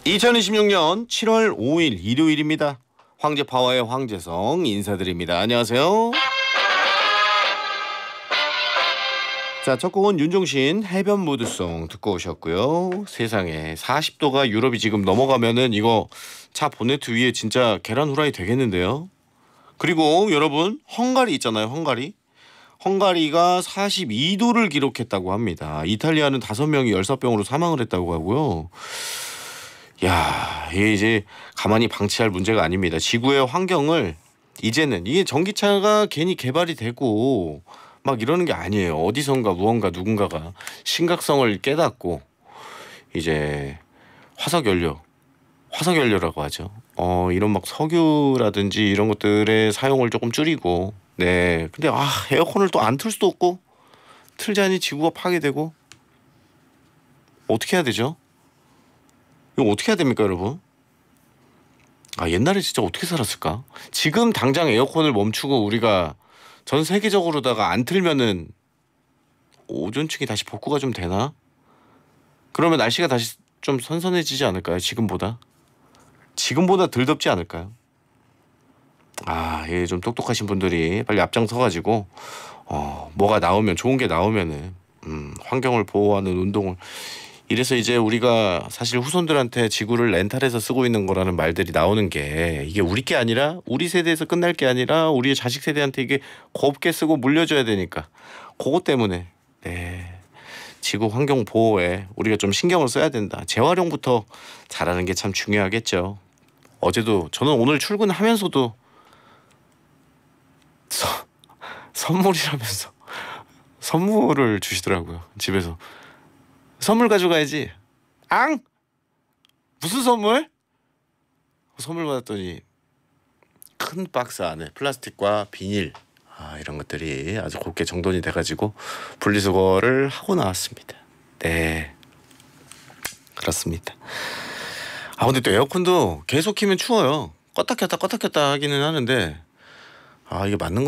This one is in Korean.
2026년 7월 5일 일요일입니다. 황제파와의 황재성 인사드립니다. 안녕하세요. 자, 첫 곡은 윤종신 해변 무드송 듣고 오셨고요. 세상에 40도가 유럽이 지금 넘어가면은 이거 차 보네트 위에 진짜 계란 후라이 되겠는데요. 그리고 여러분 헝가리 있잖아요. 헝가리가 42도를 기록했다고 합니다. 이탈리아는 5명이 열사병으로 사망을 했다고 하고요. 야, 이게 이제 가만히 방치할 문제가 아닙니다. 지구의 환경을 이제는 이게 전기차가 괜히 개발이 되고 막 이러는 게 아니에요. 어디선가 무언가 누군가가 심각성을 깨닫고 이제 화석연료라고 하죠. 이런 막 석유라든지 이런 것들의 사용을 조금 줄이고 네. 근데 에어컨을 또 안 틀 수도 없고 틀자니 지구가 파괴되고 어떻게 해야 되죠? 이거 어떻게 해야 됩니까, 여러분? 옛날에 진짜 어떻게 살았을까? 지금 당장 에어컨을 멈추고 우리가 전 세계적으로다가 안 틀면은 오존층이 다시 복구가 좀 되나? 그러면 날씨가 다시 좀 선선해지지 않을까요? 지금보다 덜 덥지 않을까요? 예, 좀 똑똑하신 분들이 빨리 앞장서가지고 뭐가 나오면 좋은 게 나오면은 환경을 보호하는 운동을 이래서 이제 우리가 사실 후손들한테 지구를 렌탈해서 쓰고 있는 거라는 말들이 나오는 게 이게 우리 게 아니라 우리 세대에서 끝날 게 아니라 우리의 자식 세대한테 이게 곱게 쓰고 물려줘야 되니까 그것 때문에 네, 지구 환경 보호에 우리가 좀 신경을 써야 된다. 재활용부터 잘하는 게 참 중요하겠죠. 저는 오늘 출근하면서도 선물이라면서 선물을 주시더라고요. 집에서 선물 가져가야지. 무슨 선물? 선물 받았더니 큰 박스 안에 플라스틱과 비닐 이런 것들이 아주 곱게 정돈이 돼가지고 분리수거를 하고 나왔습니다. 네, 그렇습니다. 근데 또 에어컨도 계속 키면 추워요. 껐다 켰다 하기는 하는데 이게 맞는